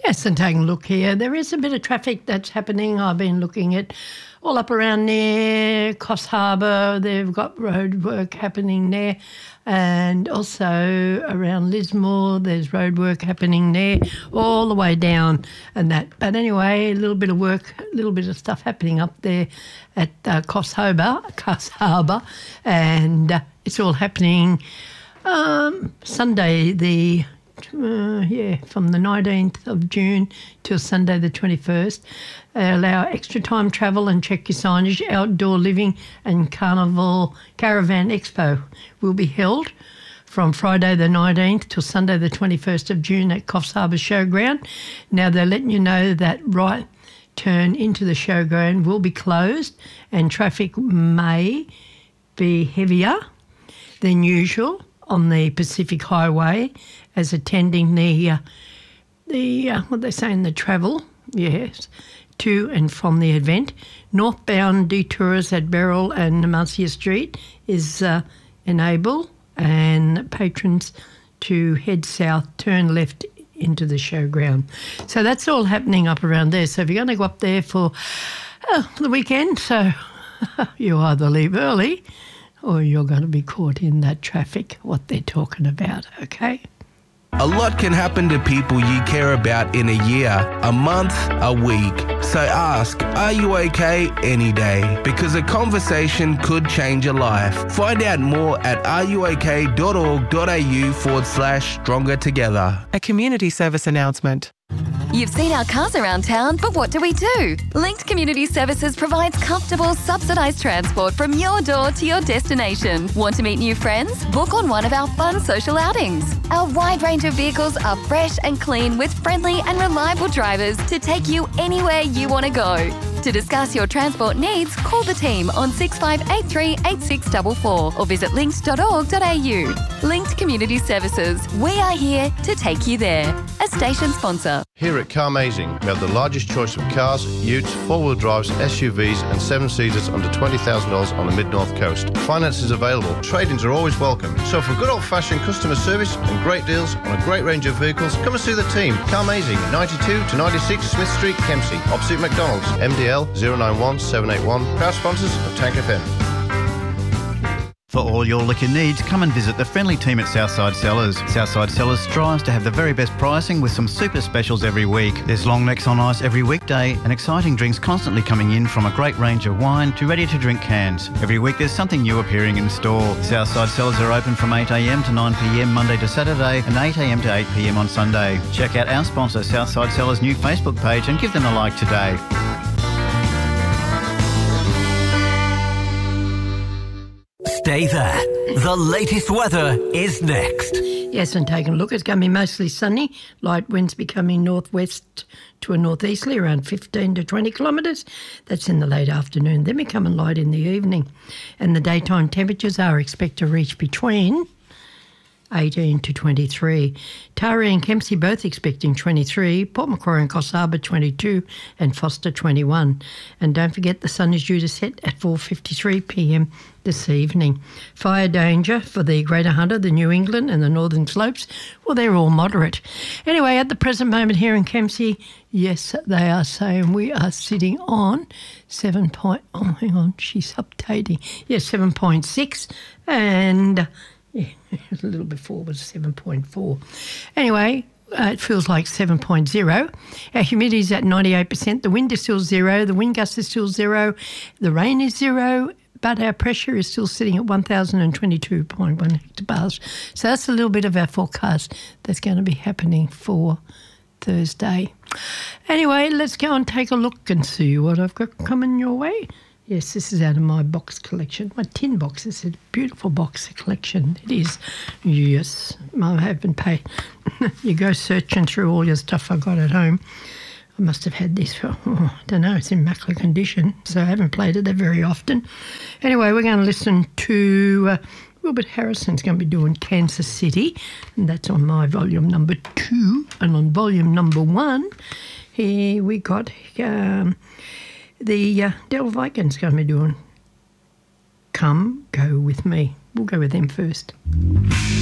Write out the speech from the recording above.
Yes, and taking a look here, there is a bit of traffic that's happening. I've been looking at all up around there, Coffs Harbour, they've got road work happening there, and also around Lismore, there's road work happening there, all the way down and that. But anyway, a little bit of work, a little bit of stuff happening up there at Coffs Harbour, and it's all happening Sunday, from the 19th of June till Sunday the 21st. They allow extra time travel and check your signage. Outdoor living and Carnival Caravan Expo will be held from Friday the 19th till Sunday the 21st of June at Coffs Harbour Showground. Now they're letting you know that right turn into the showground will be closed and traffic may be heavier than usual on the Pacific Highway as attending the what they say in the travel, yes, to and from the event. Northbound detours at Beryl and Namuncia Street is enabled, and patrons to head south, turn left into the showground. So that's all happening up around there. So if you're going to go up there for the weekend, so you either leave early or you're going to be caught in that traffic, what they're talking about, okay? A lot can happen to people you care about in a year, a month, a week. So ask, are you okay any day? Because a conversation could change your life. Find out more at areyook.org.au/stronger together. A community service announcement. You've seen our cars around town, but what do? Linked Community Services provides comfortable, subsidised transport from your door to your destination. Want to meet new friends? Book on one of our fun social outings. Our wide range of vehicles are fresh and clean with friendly and reliable drivers to take you anywhere you want to go. To discuss your transport needs, call the team on 6583 8644 or visit linkt.org.au. Linked Community Services. We are here to take you there. A station sponsor. Here at Carmazing, we have the largest choice of cars, utes, four-wheel drives, SUVs and seven-seaters under $20,000 on the Mid-North Coast. Finance is available. Trade-ins are always welcome. So for good old-fashioned customer service and great deals on a great range of vehicles, come and see the team. Carmazing, 92 to 96 Smith Street, Kempsey, opposite McDonald's. MDL 091 781. Proud sponsors of Tank FM. For all your liquor needs, come and visit the friendly team at Southside Cellars. Southside Cellars strives to have the very best pricing with some super specials every week. There's long necks on ice every weekday and exciting drinks constantly coming in, from a great range of wine to ready-to-drink cans. Every week there's something new appearing in store. Southside Cellars are open from 8am to 9pm Monday to Saturday and 8am to 8pm on Sunday. Check out our sponsor Southside Cellars' new Facebook page and give them a like today. Stay there. The latest weather is next. Yes, and taking a look, it's going to be mostly sunny. Light winds becoming northwest to a northeasterly around 15 to 20 kilometres. That's in the late afternoon. Then becoming light in the evening. And the daytime temperatures are expected to reach between 18 to 23. Taree and Kempsey both expecting 23, Port Macquarie and Coffs Harbour 22 and Foster 21. And don't forget the sun is due to set at 4:53pm this evening. Fire danger for the Greater Hunter, the New England and the Northern Slopes, well, they're all moderate. Anyway, at the present moment here in Kempsey, yes, they are saying we are sitting on 7.6 and... yeah, a little before was 7.4. Anyway, it feels like 7.0. Our humidity is at 98%. The wind is still 0. The wind gust is still 0. The rain is 0. But our pressure is still sitting at 1,022.1 hectobars. So that's a little bit of our forecast that's going to be happening for Thursday. Anyway, let's go and take a look and see what I've got coming your way. Yes, this is out of my box collection, my tin box. It's a beautiful box collection. It is. Yes, I haven't paid. You go searching through all your stuff I got at home. I must have had this for, I don't know, it's in immaculate condition, so I haven't played it there very often. Anyway, we're going to listen to Wilbert Harrison's going to be doing Kansas City, and that's on my volume number 2. And on volume number 1, here we got... the Del Vikings going to be doing Come Go With Me. We'll go with them first.